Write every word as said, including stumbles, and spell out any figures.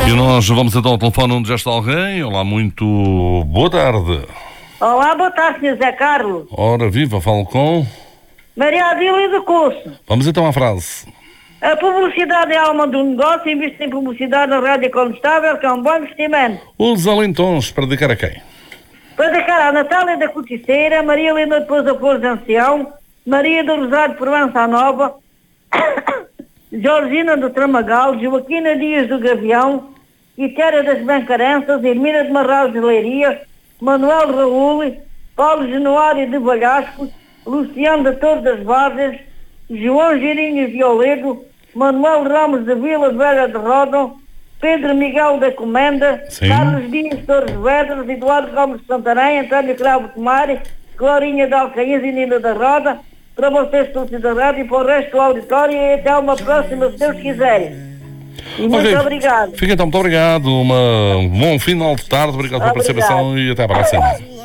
E nós vamos então ao telefone onde já está alguém. Olá, muito boa tarde. Olá, boa tarde, senhor Zé Carlos. Ora, viva, falo com... Maria Adília do Curso. Vamos então à frase. A publicidade é a alma do negócio, investe em publicidade na rádio Condestável, que é um bom investimento. Os alentões para dedicar a quem? Para dedicar à Natália da Corticeira, Maria Helena de Pousa Flores de Ancião, Maria do Rosário de Provença Nova, Georgina do Tramagal, Joaquina Dias do Gavião, Itéria das Bancarenças, Hermina de Marral de Leiria, Manuel Raul, Paulo Januário de Valhasco, Luciano da Torre das Vargas, João Girinho Violedo, Manuel Ramos de Vila Velha de Rodão, Pedro Miguel da Comenda, Sim. Carlos Dias Torres Vedras, Eduardo Gomes de Santarém, António Cravo Tomari, Glorinha de Alcanhas e Nina da Roda, para vocês todos da rádio e para o resto do auditório, e até uma próxima, se Deus quiser. E muito Ok. obrigado. Fica então, muito obrigado. Uma, um bom final de tarde. Obrigado pela Obrigado. participação e até à próxima.